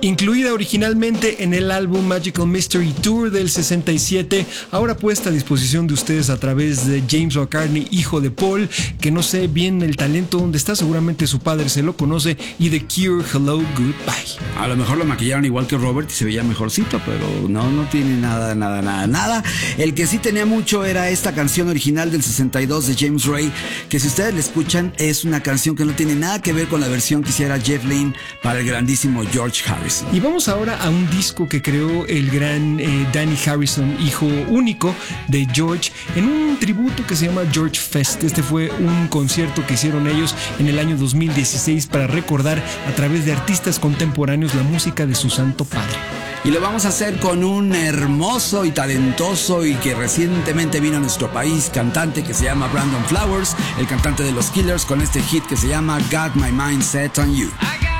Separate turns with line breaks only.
Incluida originalmente en el álbum Magical Mystery Tour del 67, ahora puesta a disposición de ustedes a través de James McCartney, hijo de Paul, que no sé bien el talento donde está, seguramente su padre se lo conoce, y The Cure, Hello, Goodbye.
A lo mejor lo maquillaron igual que Robert y se veía mejorcito, pero no tiene nada. El que sí tenía mucho era esta canción original del 62 de James Ray, que si ustedes la escuchan es una canción que no tiene nada que ver con la versión que hiciera Jeff Lynne para el grandísimo George Harrison.
Y vamos ahora a un disco que creó el gran Danny Harrison, hijo único de George, en un tributo que se llama George Fest. Este fue un concierto que hicieron ellos en el año 2016 para recordar a través de artistas contemporáneos la música de su santo padre.
Y lo vamos a hacer con un hermoso y talentoso y que recientemente vino a nuestro país, cantante que se llama Brandon Flowers, el cantante de los Killers, con este hit que se llama Got My Mind Set on You.